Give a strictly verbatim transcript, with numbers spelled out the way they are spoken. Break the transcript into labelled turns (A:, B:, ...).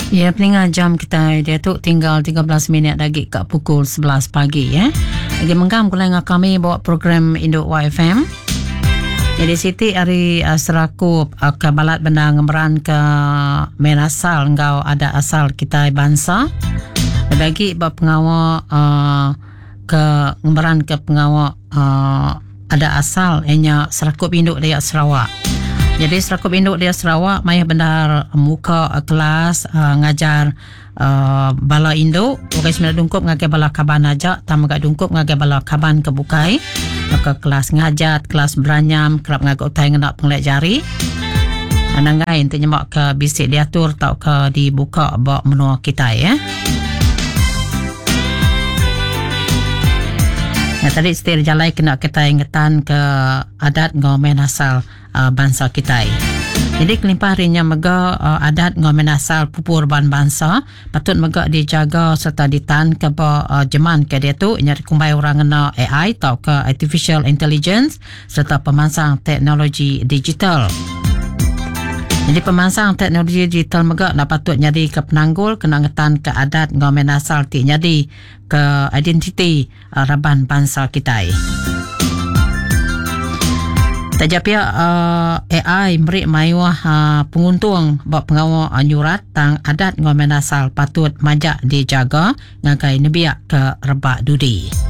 A: Ya, peninggal jam kita dia tu tinggal tiga belas minit lagi ke pukul sebelas pagi ya. Lagi menggam kulai dengan kami bawa program Induk Y F M. Jadi Siti hari uh, seraku uh, ke balat benda ngemeran ke main asal engkau ada asal kita bangsa. Bagi bab pengawal uh, ke ngemeran ke pengawal uh, ada asal hanya serakup induk dia Sarawak. Jadi serakup induk dia Sarawak maya bendar muka uh, kelas uh, ngajar uh, bala induk bukai sembilan dungkup ngagai bala kaban aja tam gak dungkup ngagai bala kaban kebukai maka kelas ngajat kelas beranyam kerap ngagai utai ngenak penglek jari anangai intinya mak ke bisik diatur tau ke dibuka bawa menua kita ya. Ya, tadi setir jalai kena kita ingetan ke adat ngomen asal uh, bangsa kita. Jadi kelimpah harinya mega uh, adat ngomen asal pupur ban bangsa patut mega dijaga serta ditan ke uh, jeman ke dia tu nyari kumbai orang kena A I atau ke artificial intelligence serta pemansang teknologi digital. Jadi pemansang teknologi digital mega nak patut nyari ke penanggul kena ngetan ke adat ngomen asal ti nyari ke identiti uh, raban bangsa kita. Tajapia uh, A I merik mayuah uh, penguntung bak pengawal anyurat tang adat ngomen asal patut majak dijaga ngagai nebiak ke rebak dudi.